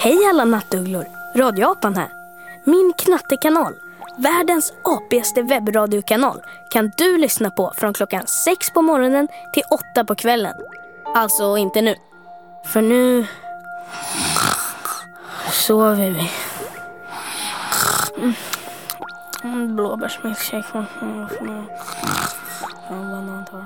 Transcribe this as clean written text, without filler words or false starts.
Hej alla nattugglor, Radioapan här. Min knattekanal, världens apigaste webbradiokanal, kan du lyssna på från klockan 6 på morgonen till 8 på kvällen. Alltså inte nu, för nu sover vi. Blåbärsmilkshake. Banantar.